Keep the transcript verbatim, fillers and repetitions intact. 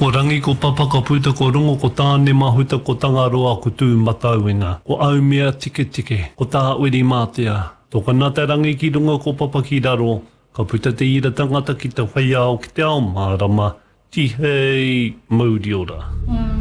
Ko rangi ko papa ka puta ko rongo ko tāne mahuta ko tangaroa ko tū matauinga. Ko au mea tike tike, ko tā uri mātea. Tō kana te rangi ki runga ko papa ki raro, ka puta te ira tangata ki te whai ao ki te ao mārama, ti hei mauri ora. Mm.